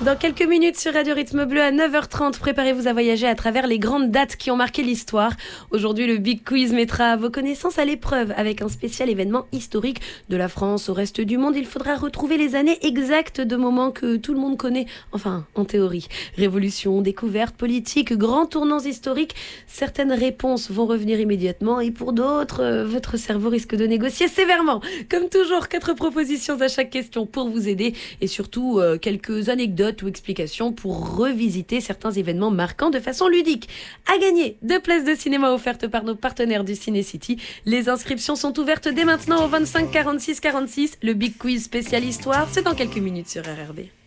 Dans quelques minutes sur Radio Rythme Bleu à 9h30, préparez-vous à voyager à travers les grandes dates qui ont marqué l'histoire. Aujourd'hui, le Big Quiz mettra vos connaissances à l'épreuve avec un spécial événement historique de la France au reste du monde. Il faudra retrouver les années exactes de moments que tout le monde connaît, enfin en théorie. Révolution, découverte, politique, grands tournants historiques. Certaines réponses vont revenir immédiatement et pour d'autres, votre cerveau risque de négocier sévèrement. Comme toujours, 4 propositions à chaque question pour vous aider et surtout quelques anecdotes ou explications pour revisiter certains événements marquants de façon ludique. À gagner 2 places de cinéma offertes par nos partenaires du Ciné City. Les inscriptions sont ouvertes dès maintenant au 25 46 46. Le Big Quiz spécial histoire, c'est dans quelques minutes sur RRB.